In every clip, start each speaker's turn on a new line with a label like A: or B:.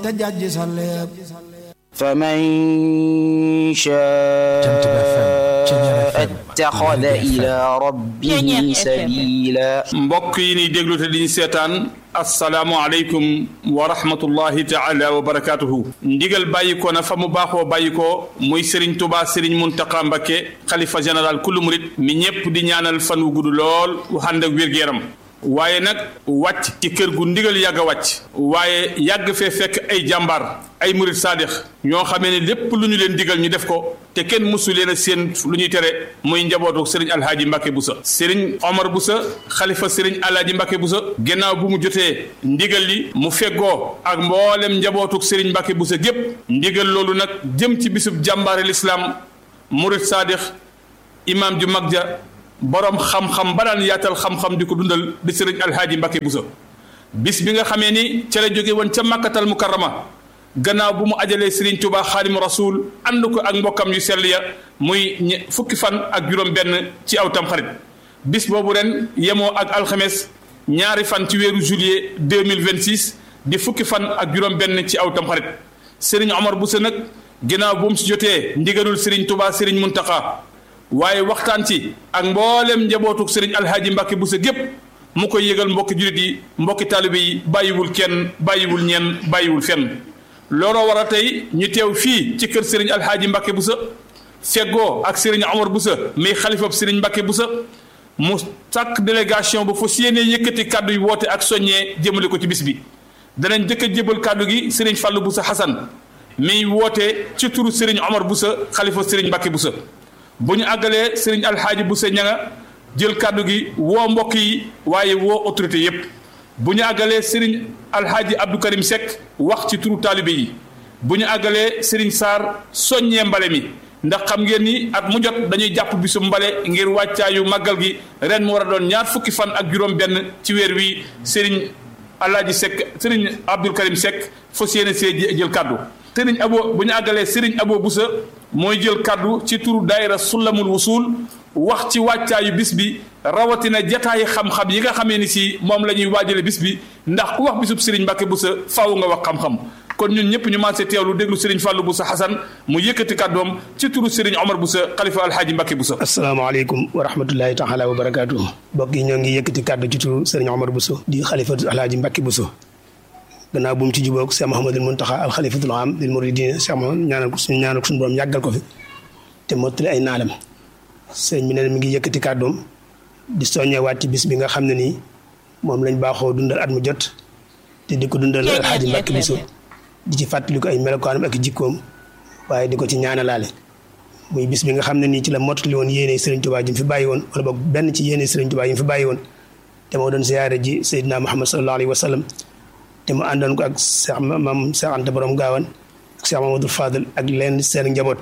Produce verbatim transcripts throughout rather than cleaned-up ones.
A: te jàjj sa leeb
B: فمن شاء اتخذ إلى ربه سبيلا
C: mbokk yi ni déglu te di seetaan assalaamu aleykum wa rahmatullahi taala wa barakatuhu ndigal bàyyi ko na fa mu baaxoo bàyyi ko muy Serigne Touba Serigne Mountakha Mbacké xalifa général kullu murit mi ñépp di ñaanal fan wu gudd lool wu ànd ak wér-gu-yaram waaye nag wàcc ci kër gu ndigal yàgg a wàcc waaye yàgg fee fekk ay jàmbaar ay murit saadix ñoo xamee ne lépp lu ñu leen digal ñu def ko te kenn mësu leen a seen lu ñuy tere muy njabootu Serigne Alhaaji Mbacké Bousso Serigne Omar Bousso xalifa Serigne Alhaaji Mbacké Bousso gannaaw bu mu jotee ndigal li mu feggoo ak mboolem njabootu Serigne Mbacké Bousso gépp ndigal loolu nag jëm ci bisub jàmbaare lislaam murit saadix imaam ju mag ja borom xam-xam ba daan yaatal xam-xam di ko dundal di Serigne Alhaaji Mbacké Bousso bis bi nga xamee ni ca la jóge woon ca Makkatal Mukarrama gannaaw bu mu ajalee Serigne Touba Xaadimu Rasuul ànd ko ak mbokkam yu sell ya muy fukki fan ak juróom benn ci aw Tamxarit bis boobu ren yemoo ak alxames ñaari fan ci weeru juillet deux mille vingt-six di fukki fan ak juróom benn ci aw Tamxarit Serigne Omar Bousso nag gannaaw bu mu si jotee ndigalul Serigne Touba Serigne Mountakha waaye waxtaan ci ak mboolem njabootuk Serigne Alhaaji Mbacké Bousso gépp mu koy yëgal mbokki jullit yi mbokki taalibe yi bàyyiwul kenn bàyyiwul ñenn bàyyiwul fenn looloo war a tey ñu teew fii ci kër Serigne Alhaaji Mbacké Bousso feggoo ak Serigne Omar Bousso muy xalifab Serigne Mbacké Bousso mu sàkk délégation ba fa yéenee yëkkati kàddu yi woote ak soññee jëmale ko ci bis bi danañ jëkk a jébal kàddu gi Serigne Fallou Bousso Hassan miy woote ci turu Serigne Omar Bousso xalifa Serigne Mbacké Bousso bu ñu àggalee Serigne Alhaaji Bousso ñanga jël kàddu gi woo mbokk yi waaye woo autorité yépp bu ñu àggalee Serigne Alhaaji Abdou Karim Seck wax ci turu taalibe yi bu ñu àggalee Serigne Sarr soññee mbale mi ndax xam ngeen ni at mu jot dañuy jàpp bisu mbale ngir wàccaayu màggal gi ren mu war a doon ñaar fukki fan ak juróom benn ci weer wi Serigne Alhaaji Seck Serigne Abdou Karim Seck fas yéene see jël kàddu Serigne Abo bu ñu àggalee Serigne Abo Bousso mooy jël kàddu ci turu daayira Sulamul Wusul wax ci wàccaayu bis bi rawatina jataayi xam-xam yi nga xamee ni si moom la ñuy waajale bis bi ndax ku wax bisub Serigne Mbacké Bousso faaw nga wax xam-xam kon ñun ñëpp ñu maasee teewlu déglu Serigne Fallou Bousso Hassan mu yëkkati kàddoom ci turu Serigne Omar Bousso xalifa Alhaaji Mbacké Bousso.
D: asalaamaaleykum wa rahmatullahi taala wa barakaatu. mbokk yi ñoo ngi yëkkati kàddu ci turu Serigne Omar Bousso di xalifa Alhaaji Mbacké Bousso gannaaw bu mu ci jubóog Cheikh Mouhamadul Mountakha al xalifatul aam lil muridin Cheikh Mouhamad ñaanal ko suñu ñaanal ko suñu borom yàggal ko fi te mottali ay naalam sëñ bi ne mi ngi yëkkati kàddoom di soññewaat ci bis bi nga xam ne nii moom lañ baaxoo dundal at mu jot te di ko dundal Alhaaji Mbacké Bousso di ci fàttali ko ay melokaanam ak jikkoom waaye di ko ci ñaanalaale muy bis bi nga xam ne nii ci la mottali woon yéene Serigne Touba ji mu fi bàyyi woon wala boog benn ci yéene Serigne Touba yi mu fi bàyyi woon te moo doon ziyaare ji Seydina Muhammad sallallahu alayhi wa sallam te mu àndoon ko ak Cheikh Maam Cheikh Anta Borom Gaawan ak Cheikh Mamadou Fadal ak leen seen njaboot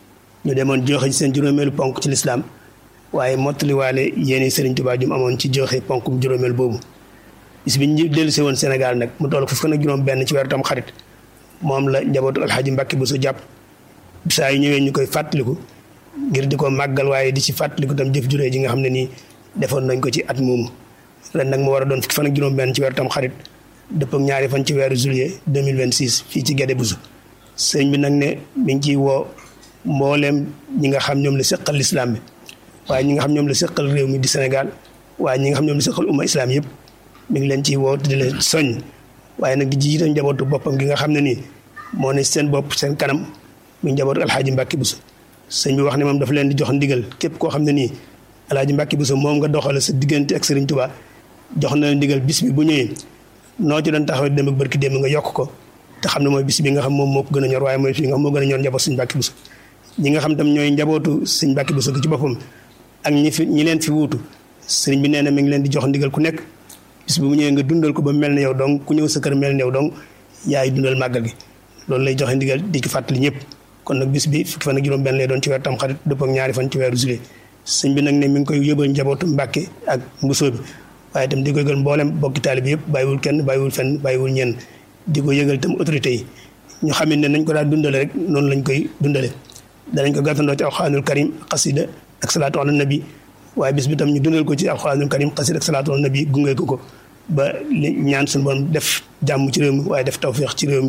D: ñu demoon joxe seen juróomeelu ponk ci lislaam waaye mottaliwaale yéene Serigne Touba ju mu amoon ci joxe ponkum juróomeel boobu bis bi ñu dellu si woon Sénégal nag mu toll fukk ak juróom benn ci weeru tam xarit moom la njabootu Alhaaji Mbacké Bousso jàpp saa yu ñëwee ñu koy fàttaliku ngir di ko màggal waaye di ci fàttaliku tam jëf juree ji nga xam ne nii defoon nañ ko ci at moomu ren nag mu war a doon fukki fan ak juróom benn ci weeru tam xarit dëpp ak ñaari fan ci weeru juillet deux mille vingt-six fii ci Guédé Bousso sëñ bi nag ne mi ngi ciy woo mbooleem ñi nga xam ñoom la seqal lislaam bi waaye ñi nga xam ñoom la seqal réew mi di Sénégal waaye ñi nga xam ñoom la seqal umma islam yëpp mi ngi leen ciy woo di leen soññ waaye nag di jiite njabootu boppam gi nga xam ne nii moo ne seen bopp seen kanam muy njabootu Alhaaji Mbacké Bousso sëñ bi wax ne moom dafa leen di jox ndigal képp koo xam ne nii Alhaaji Mbacké Bousso moom nga doxale sa diggante ak Serigne Touba jox na leen ndigal bis bi bu ñëwee noo ci doon taxawee dem ak barki dem nga yokk ko te xam ne mooy bis bi nga xam moom moo ko gën a ñor waaye mooy fi nga xam moo gën a ñor njaboot Serigne Mbacké Bousso ñi nga xam tam ñooy njabootu Serigne Mbacké Bousso ci boppam ak ñi fi ñi leen fi wuutu sëriñ bi nee na mi ngi leen di jox ndigal ku nekk bis bu mu ñëwee nga dundal ko ba mel ne yow donc ku ñëw sa kër mel ne yow donc yaay dundal màggal gi loolu lay joxe ndigal di ko fàttali ñëpp kon nag bis bi fukki fan ak juróom benn lay doon ci weer tam xarit dëpp ak ñaari fan ci weeru juillet sëñ bi nag ne mi ngi koy yóbbal njabootu Mbacké ak Bousso bi waaye itam di ko yëgal mboolem bokki taalibe bi yëpp bàyyiwul kenn bàyyiwul fenn bàyyiwul ñenn di ko yëgal itam autorités yi ñu xam ne nañ ko daal dundale rek noonu lañ koy dundale danañ ko gàttandoo ci alxuraanul karim xasida ak salaatu ala nabi waaye bis bi tam ñu dundal ko ci alxuraanul karim xasida ak salaatu ala nabi gunge ko ko ba li ñaan suñu borom def jàmm ci réew mi waaye def tawféex ci réew mi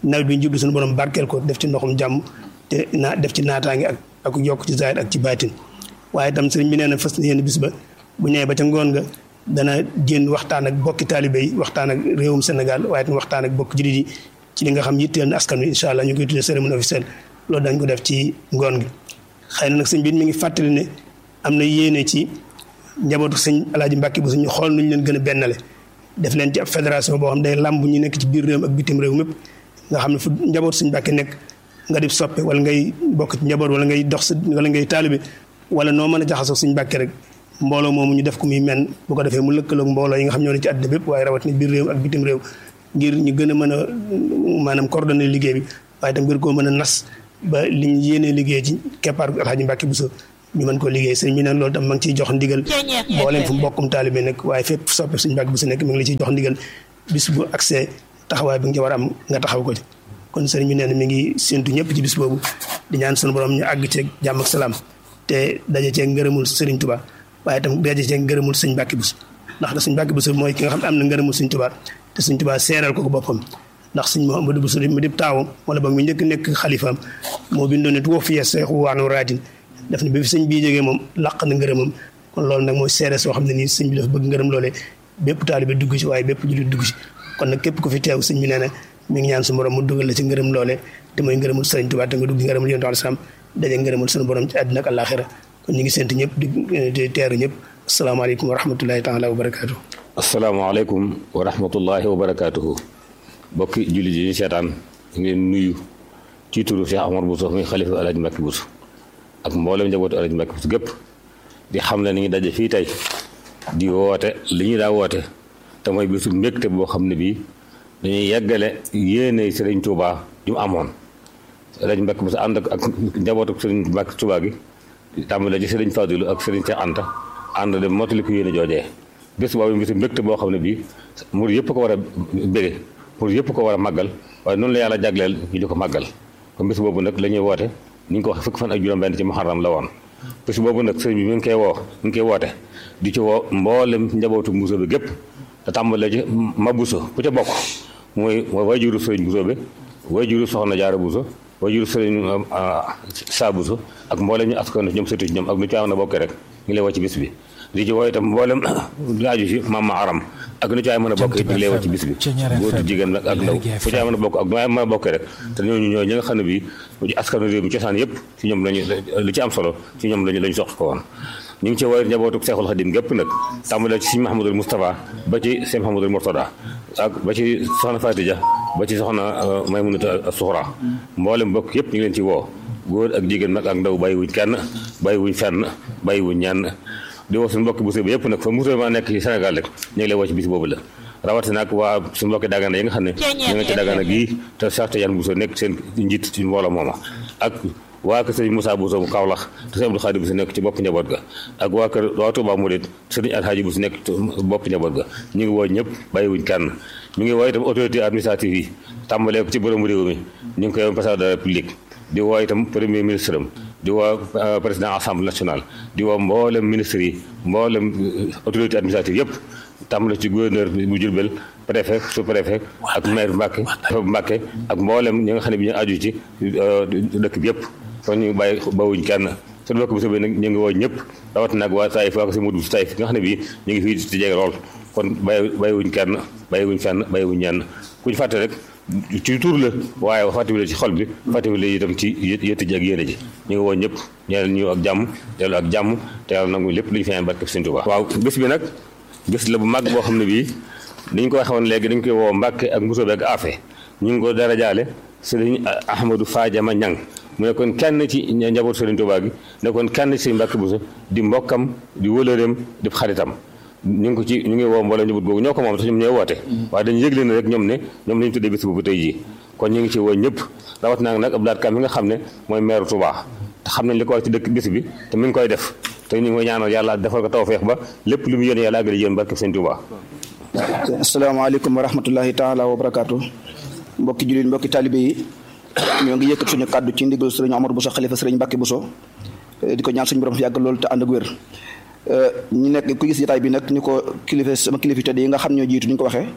D: nawet bi ñu jublu suñu borom barkeel ko def ci ndoxum jàmm te naa def ci naataange ak ak yokk ci zaahir ak ci baatin waaye itam sëriñ bi nee na fas yéene bis ba bu ñëwee ba ca ngoon nga dana génn waxtaan ak bokki taalibe yi waxtaan ak réewum Sénégal waaye itam waxtaan ak bokk jullit yi ci li nga xam yitteel na askan wi incha allah ñu koy tuddee cérémonie officielle loolu dañ ko def ci ngoon gi xëy na nag sëñ bi mi ngi fàttali ne am na yéene ci njabootu sëñ Alaaji Mbàkke bu ñu xool nuñ leen gën a bennale def leen ci ab fédération boo xam day làmb ñu nekk ci biir réew ak bitim réew mépp nga xam ne fu njabootu sëñ Mbàkke nekk nga di soppe wala ngay bokk ci njaboot wala ngay dox wala ngay taalibe wala noo mën a jaxasoo sëñ Mbàkke rek mbooloo moomu ñu def ko muy men bu ko defee mu lëkkaloog mbooloo yi nga xam ñoo ne ci àddina bépp waaye rawat ni biir réew ak bitim réew ngir ñu gën a mën a maanaam coordonner liggéey bi waaye tam ngir koo mën a nas ba li ñu yéenee liggéey ci keppaar Alaaji Mbàkke Buso ñu mën koo liggéey sëñ bi nag loolu tam ma ngi ciy jox ndigal mbooleem fu mbokkum taalibe nekk waaye fépp soppe sëñ Mbàkke Buso nekk mi ngi la ciy jox ndigal bis bu accès taxawaay bi nga ci war a am nga taxaw ko ci kon sëriñ bi nee na mi ngi séntu ñëpp ci bis boobu di ñaan sunu borom ñu àgg ceeg jàmm ak salaam te daje ceeg ngërëmul sëriñ Tuubaa waaye itam daje ceeg ngërëmul sëñ Mbàkke Buso ndax da sëñ Mbàkke Buso mooy ki nga xam ne am na ngërëmul sëñ Tuubaa te sëñ Tuubaa seeral ko ko boppam ndax sëñ Mouhamadou Buso mu di taawam wala boog mi njëkk nekk xalifaam moo bindoon ne tuwoo fiye seexu waanu raatin daf ne bi fi sëñ bii jógee moom làq na ngërëmam kon loolu nag mooy seere soo xam ne nii sëñ bi dafa bëgg ngërëm loolee bépp taalibe dugg ci waaye bépp jullit dugg ci kon nag képp ku fi teew sëñ bi nee na mi ngi ñaan su borom mu dugal la ci ngërëm loolee te mooy ngërëmul sëriñ Tuubaa te nga dugg ngërëmul yonent alayhi salaam daje ngërëmul sunu borom ci àddina ak àllaaxira kon ñu ngi séntu ñëpp di teeru ñëpp asalaamaaleykum wa rahmatullahi taala wa barakaatu.
A: asalaamaaleykum wa rahmatullahi wa barakaatuhu bokki jullit yi ñu seetaan ngeen nuyu ci turu Cheikh Omar Bousso muy xalifa Alaaji Mbàkke Buso ak mboolem njabootu Alaaji Mbàkke Buso gépp di xam ne ni ngi daje fii tey di woote li ñu daa woote te mooy bisu mbégte boo xam ne bii dañuy yeggale yéene Sëriñ Tuubaa ju mu amoon Alaaji Mbàkke Buso ànd ak njabootu Sëriñ Mbàkke Tuubaa gi tàmbale ci Sëriñ Fadilu ak Sëriñ Cheikh Anta ànd dem mottali ko yéene joojee bés boobu bisu mbégte boo xam ne bii mur yëpp ko war a bége mur yëpp ko war a màggal waaye noonu la yàlla jagleel ñu di ko màggal kon bés boobu nag la ñuy woote ni ñu ko wax fukki fan ak juróom-benn ci muharram la woon bés boobu nag sëriñ bi mi ngi koy woo mi ngi koy woote di ci woo mboolem njabootu Buso bi gépp te tàmbalee ci ma Buso ku ca bokk mooy mooy wayjuru sëriñ Buso bi wayjuru soxna Jaara Buso wayjuru sëriñ Saa Buso ak mboolem ñu askan ñoom sëtu ci ñoom ak nu ci am na bokkee rek ñu lay woo ci bis bi di ci woo itam mboolem laaju ci Mama Aram ak nu ci ay mën a bokk it ñu lay woo ci bis bi góor jigéen nag ak ndaw fu ci ay mën a bokk ak nu ay mën a bokkee rek te ñooñu ñooy ñi nga xam ne bii ci askanu réew mi cosaan yëpp ci ñoom lañu li ci am solo ci ñoom lañu lañu sox ko woon ñu ngi ci woo njabootu Seexul Xadim gépp nag tàmbalee ci Sëñ Mahamadul Moustapha ba ci Sëñ Mahamadul Murtada ak ba ci soxna Fatija ba ci soxna Maymunata Suxra mboolem bokk yëpp ñu ngi leen ci woo góor ak jigéen nag ak ndaw bàyyiwuñ kenn bàyyiwuñ fenn bàyyiwuñ ñenn di woo suñu mbokki Buso bi yëpp nag fa musulman nekk ci Sénégal rek ñu ngi lay woo ci bis boobu la rawatina nag waa suñu mbokki Dagana yi nga xam ne ñu nga ci Dagana gii te Cheikh Tidiane Buso nekk seen njiit ci mbooloo mooma ak waa kër sëriñ Moussa Buso mu Kaolack te sëriñ Abdou Khadir Buso nekk ci bopp njaboot ga ak waa kër waa Touba Mouride sëriñ Alhaji Buso nekk ci bopp njaboot ga ñu ngi woo ñëpp bàyyiwuñ kenn ñu ngi woo itam autorité administrative yi tàmbalee ko ci borom réew mi ñu ngi koy woon président de la République di woo itam premier ministre am di woo président assemblée nationale di woo mboolem ministre yi mboolem autorité administrative yëpp tàmbale ci gouverneur bu Jurbel préfet sous préfet ak maire Mbàkke Mbàkke ak mboolem ñi nga xam ne bi ñu aju ci dëkk bi yëpp kon ñu bàyyi bawuñ kenn suñu bokk Buso bi nag ñu ngi woo ñëpp rawat nag waa Taïf waa ko si Modou Taïf nga xam ne bii ñu ngi fii ci jege lool kon bàyyi bàyyiwuñ kenn bàyyiwuñ fenn bàyyiwuñ ñenn kuñ fàtte rek ci tur la waaye fàttewule ci xol bi fàttewule itam ci yëtt ji ak yéene ji ñu ngi woo ñëpp ñeel ñu ak jàmm teelu ak jàmm te yàlla nangu lépp lu ñu fi am barke Sëñ Tuubaa waaw bés bi nag bés la bu mag boo xam ne bii dañ ko waxee woon léegi dañ koy woo Mbàkke ak Buso beeg Afe ñu ngi ko dara jaale Sëriñ Ahmadou Fadiama Ñang mu nekkoon kenn ci njabootu Sëriñ Tuubaa gi nekkoon kenn ci Sëriñ Mbàkke Buso di mbokkam di wëlëreem di xaritam ñu ngi ko ci ñu ngi woo mbooloo njaboot googu ñoo ko moom sax ñoom ñooy woote waaye dañu yëgle ne rek ñoom ne ñoom lañu tuddee bés boobu tey jii kon ñu ngi ci woo ñëpp rawat naa nag Abdou Lahad Ka mi nga xam ne mooy maire Touba te xam nañ li ko war ci dëkk bés bi te mi ngi koy def te ñu ngi koy ñaanal yàlla defal ko tawfeex ba lépp lu mu yéene yàlla àggale yéen barke Sëñ Touba.
B: asalaamaaleykum wa rahmatullahi taala wa barakaatu mbokki jullit mbokki taalibe yi ñoo ngi yëkkat suñu kàddu ci ndigal sëriñ Omar Bousso xalifa sëriñ Mbàkke Buso di ko ñaan suñu borom fi yàgg loolu te ànd ak wér ñu nekk ku gis jotaay bi nag ni ko kilifa sama kilifa tedd yi nga xam ñoo jiitu ni ñu ko waxee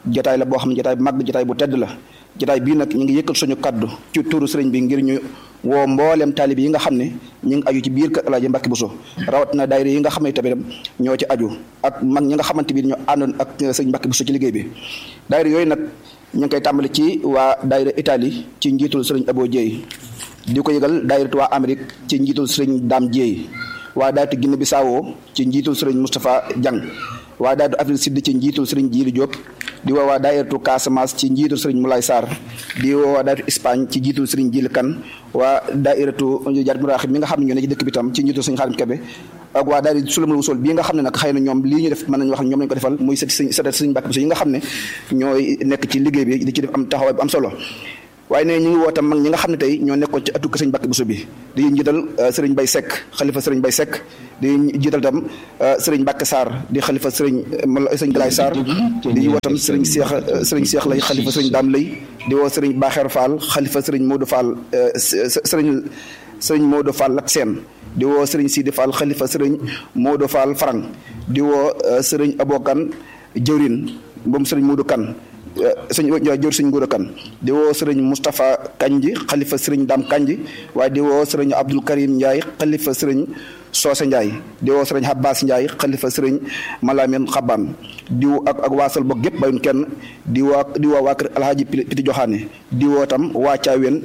B: jotaay la boo xam ne jotaay bu mag jotaay bu tedd la jotaay bii nag ñu ngi yëkkal suñu kaddu ci turu sëriñ bi ngir ñu woo mboolem taalibe yi nga xam ne ñu ngi aju ci biir kër Alaaji Mbàkke Buso rawatina daayira yi nga xam ne tamit ñoo ci aju ak mag ñi nga xamante bi ñoo àndoon ak sëriñ Mbàkke Buso ci liggéey bi daayira yooyu nag ñu ngi koy tàmbali ci waa daayira Italie ci njiitul sëriñ Abo Dieye di ko yëgal daayira waa Amérique ci njiitul sëriñ Dame Dieye waa daayira Guinée Bissau ci njiitul sëriñ Moustapha Diang waa daayira Afrique Sud ci njiitul sëriñ Djili Diop di woo waa daayiratu Casamance ci njiitul sëriñ Moulay Sarr di woo waa daayiratu Espagne ci njiitul sëriñ Jili Kan waa daayiratu Jaar Muraxib mi nga xam ne ñoo ne ci dëkk bi tam ci njiitul sëriñ Xaadim Kebe ak waa daayira Sulamul Wusul bii nga xam ne nag xëy na ñoom lii ñu def mën nañu wax ñoom lañu ko defal muy sët sëriñ sëriñ Mbàkke Buso yi nga xam ne ñooy nekk ci liggéey bi di ci def am taxawaay bu am solo waaye ne ñu ngi woo tam mag ñi nga xam ne tey ñoo nekkoon ci atu sëriñ Mbàkke Buso bi di njiital sëriñ Bay Seck xalifa sëriñ Bay Seck di jiital tam sëriñ Mbàkke Sarr di xalifa sëriñ sëriñ Galaay Sarr di woo tam sëriñ Seex sëriñ Seex lay xalifa sëriñ Daam Lay di woo sëriñ Baaxeer Fall xalifa sëriñ Modou Fall sëriñ sëriñ Modou Fall Lat Seen di woo sëriñ Sidi Fall xalifa sëriñ Modou Fall Farang di woo sëriñ Abokan jëwrin moom sëriñ Modou Kan sëñ jor sëñ Ngóora Kan di woo sëriñ Moustapha Kanji xalifa sëriñ Dam Kanji waaye di woo sëriñ Abdul Karim Ndiaye xalifa sëriñ Soose Ndiaye di woo sëriñ Abbas Ndiaye xalifa sëriñ Malamin Xaban di woo ak ak waasal bokk gépp bayun kenn di woo di woo waa kër Alhaaji Piti Joxaane di woo tam waa Caaween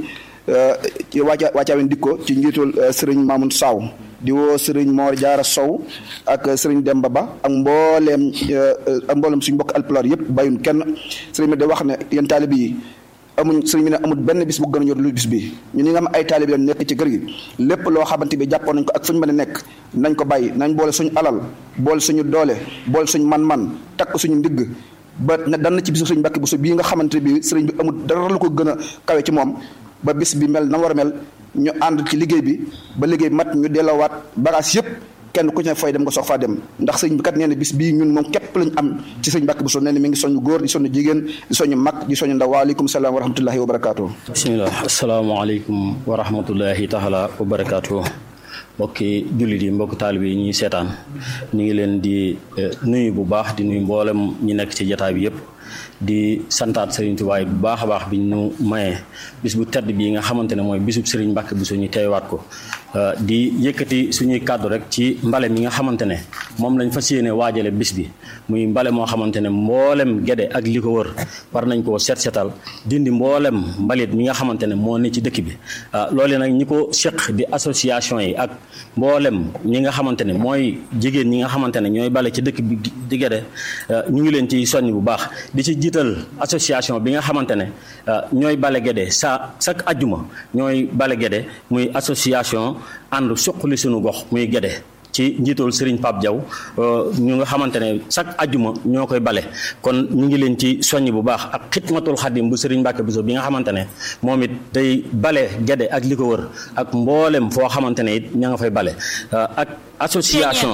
B: waa waa Caaween dikko ci njiitul sëriñ Mamoun Saw di woo sëriñ Mor Jaara Sow ak sëriñ Demba Ba ak mbooleem ak mbooleem suñu mbokk alpulaar yëpp bayun kenn sëriñ bi da wax ne yéen taalibe yi amuñ sëriñ bi ne amul benn bis bu gën a ñor lu bis bi ñu ni nga am ay taalibe yoon nekk ci kër gi lépp loo xamante bi jàppoon nañ ko ak fu ñu mën a nekk nañ ko bàyyi nañ boole suñu alal boole suñu doole boole suñu man-man takk suñu ndigg ba ne dan na ci bisu sëriñ Mbàkke Buso bii nga xamante bi sëriñ bi amul dara lu ko gën a kawe ci moom ba bis bi mel na war a mel ñu ànd ci liggéey bi ba liggéey bi mat ñu delloowaat bagage yëpp kenn ku ci ne fooy dem nga soog faa dem ndax sëñ bi kat nee na bis bii ñun moom képp lañ am ci sëñ Mbàkke Buso nee na mi ngi soñu góor di soñu jigéen di soñu mag di soñu ndaw waaleykum salaam wa rahmatullahi wa barakaatu.
E: bisimilah asalaamaaleykum wa rahmatullahi taala wa barakaatu. mbokki jullit yi mbokki taalibe yi ñuy seetaan ñu ngi leen di nuyu bu baax di nuyu mboolem ñi nekk ci jataay bi yëpp di santaat Serigne Touba bu baax a baax bi ñu mayee bis bu tedd bii nga xamante ne mooy bisub Serigne Mbàkke Buso ñu teewaat ko di yëkkati suñuy kàddu rek ci mbale mi nga xamante ne moom lañ fas yéene waajale bis bi muy mbale moo xamante ne mboolem Gédé ak li ko wër war nañ koo set setal dindi mboolem mbalit mi nga xamante ne moo ne ci dëkk bi loole nag ñi ko seq di association yi ak mboolem ñi nga xamante ne mooy jigéen ñi nga xamante ne ñooy bale ci dëkk bi di Gédé ñu ngi leen ci soññ bu baax di ci jiital association bi nga xamante ne ñooy bale Gédé sa chaque ajjuma ñooy bale Gédé muy association ànd suqali sunu gox muy Gédé ci njiitool Serigne Pape Diaw ñu nga xamante ne chaque ajjuma ñoo koy bale kon ñu ngi leen ci soññ bu baax ak xidmatul xadim bu Serigne Mbàkke Buso bi nga xamante ne moom it day bale Gédé ak li ko wër ak mboolem foo xamante ne it ña nga fay bale ak association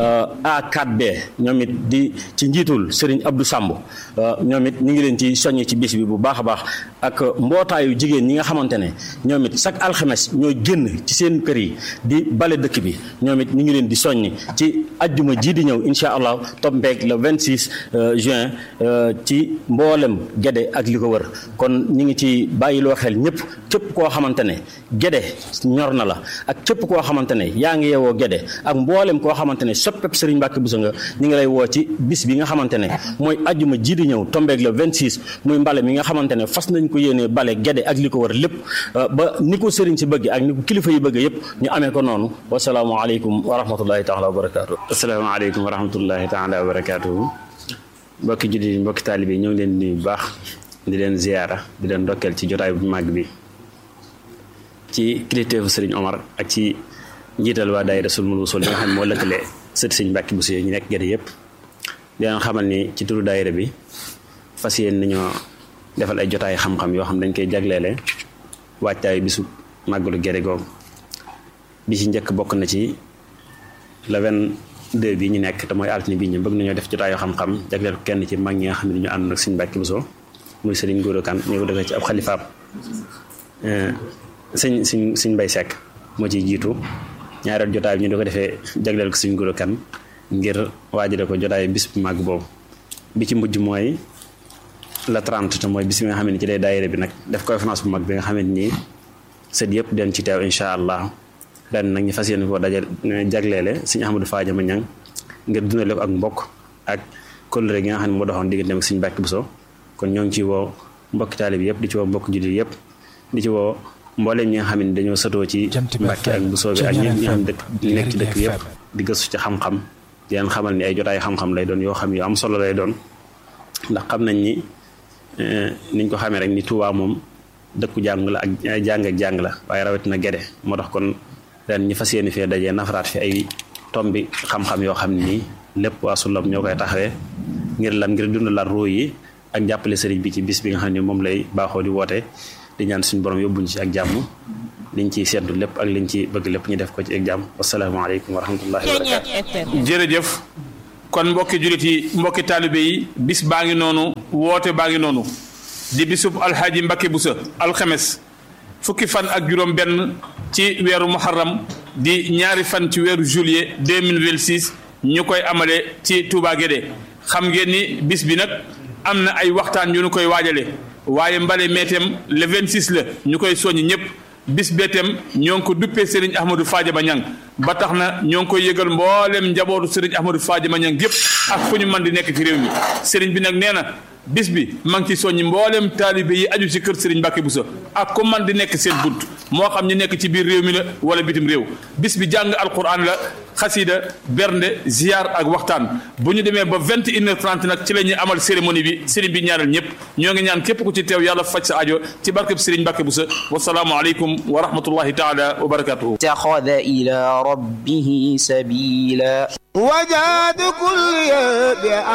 E: A quatre B ñoom it di ci njiitul Serigne Abdou Samb ñoom it ñu ngi leen ci soññ ci bis bi bu baax a baax ak mbootaayu jigéen ñi nga xamante ne ñoom it chaque alxames ñooy génn ci seen kër yi di bale dëkk bi ñoom it ñu ngi leen di soññ ci ajjuma ji di ñëw incha allah tombeeg le vingt-six juin ci mboolem Gédé ak li ko wër kon ñu ngi ci bàyyiloo xel ñëpp képp koo xamante ne Gédé ñor na la ak képp koo xamante ne yaa ngi yeewoo Gédé ak mboolem koo xamante ne soppeb Serigne Mbàkke Buso nga ñu ngi lay woo ci bis bi nga xamante ne mooy ajjuma ji di ñëw tombeeg le vingt-six muy mbale mi nga xamante ne fas nañ ko yéenee bale Gédé ak li ko wër lépp ba ni ko Serigne si bëgg ak ni ko kilifa yi bëgg yëpp ñu amee ko noonu wasalaamaaleykum wa rahmatullahi taala wa barakaatu.
F: asalaamaaleykum wa rahmatullahi taala wa barakaatu. mbokki jullit yi mbokki taalibe yi ñoo ngi leen di nuyu bu baax di leen ziyaara di leen ndokkeel ci jotaay bu màgg bi ci kilifteefu Serigne Omar ak ci njiital waa daayira Sulmul Wusul li nga xam ne moo lëkkale sët Serigne Mbàkke Buso ñu nekk Gédé yëpp di leen xamal ni ci turu daayira bi fas yéen nañoo defal ay jotaay xam-xam yoo xam dañ koy jagleele waajtaayu bisu màggalu Gédé googu bi ci njëkk bokk na ci le vingt-deux bi ñu nekk te mooy altine bi ñu bëgg nañoo def jotaayu xam-xam jagleel ko kenn ci mag ñi nga xam ne ñu ànd ak Serigne Mbàkke Buso muy Serigne Ngóora Kan ñu ko defee ci ab xalifaab sëñ sëñ sëñ Mbay Sekk moo ciy jiitu ñaareel jotaay bi ñu di ko defee jagleel ko Serigne Ngóora Kan ngir waajale ko jotaay bis bu màgg boobu bi ci mujj mooy la trente te mooy bis bi nga xam ne ci lay daayira bi nag def conférence bu mag bi nga xamante ni sët yëpp den ci teew incha allah ren nag ñu fas yéene koo dajal jagleele Sëñ Ahmadou Fadiama Niang ngir dundale ko ak mbokk ak kóllëre gi nga xam ne moo doxoon diggante ak Sëñ Mbàkke Buso kon ñoo ngi ci woo mbokki taalibe yëpp di ci woo mbokk jullit yëpp di ci woo mbooleem ñi nga xam ne dañoo sëtoo ci Mbàkke ak Buso bi ak ñi nga xam dëkk nekk ci dëkk yëpp di gëstu ci xam-xam di leen xamal ni ay jotaay xam-xam lay doon yoo xam yu am solo lay doon ndax xam nañ ni niñ ko xamee rek ni Tuubaa moom dëkku jàng la ak jàng ak jàng la waaye rawatina Gede moo tax kon ren ñi fas yéene fee dajee nafaraat fi ay tombi xam-xam yoo xam ne nii lépp waa Sulam ñoo koy taxawee ngir lan ngir dundalaat ruu yi ak jàppale sëriñ bi ci bis bi nga xam ne moom lay baaxoo di woote di ñaan suñu borom yóbbuñ ci ak jàmm liñ ciy seddu lépp ak liñ ci bëgg lépp ñu def ko ci ak jàmm wasalaamaaleykum wa rahmatullahi wa barakatu.
C: jërëjëf kon mbokki jullit yi mbokki taalibe yi bis baa ngi noonu woote baa ngi noonu di bisub alxaaji Mbàkke Buso alxames fukki fan ak juróom benn ci weeru muharram di ñaari fan ci weeru juillet deux mille vingt-six ñu koy amale ci Touba Guédé xam ngeen ni bis bi nag am na ay waxtaan yu ñu koy waajale waaye mbale meetem le vingt-six la ñu koy soññ ñëpp bis beetem ñoo ngi ko duppee Serigne Ahmadou Fadiama Niang ba tax na ñoo ngi koy yëgal mboolem njabootu Serigne Ahmadou Fadiama Niang yëpp ak fu ñu mën di nekk ci réew mi Serigne bi nag nee na bis bi maa ngi ci soññi mboolem taalibe yi aju ci kër Serigne Mbàkke Buso ak ku man di nekk seen bunt moo xam ñu nekk ci biir réew mi la wala bitim réew bis bi jàng alquran la xasida bernde ziar ak waxtaan bu ñu demee ba vingt et une heures trente nag ci la ñuy amal cérémonie bi Serigne bi ñaanal ñëpp ñoo ngi ñaan képp ku ci teew yàlla faj sa ajo ci barkeb Serigne Mbàkke Buso wasalaamu aleykum wa rahmatullahi taala wa barakatuhu.
G: taxada ila rabbihi sabila wajad kulli